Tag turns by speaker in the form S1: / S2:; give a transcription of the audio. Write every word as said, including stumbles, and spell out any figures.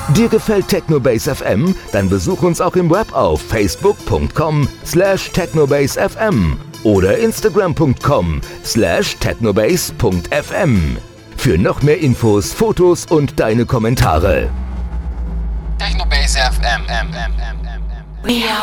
S1: Dir gefällt Technobase F M? Dann besuch uns auch im Web auf facebook punkt com slash technobase f m oder instagram punkt com slash technobase punkt f m. Für noch mehr Infos, Fotos und deine Kommentare.
S2: Technobase F M. We are